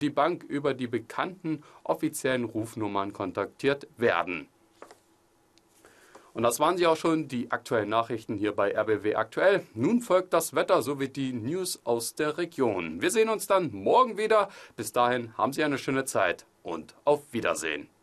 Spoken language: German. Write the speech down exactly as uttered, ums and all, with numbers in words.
die Bank über die bekannten offiziellen Rufnummern kontaktiert werden. Und das waren sie auch schon, die aktuellen Nachrichten hier bei R B W aktuell. Nun folgt das Wetter sowie die News aus der Region. Wir sehen uns dann morgen wieder. Bis dahin haben Sie eine schöne Zeit und auf Wiedersehen.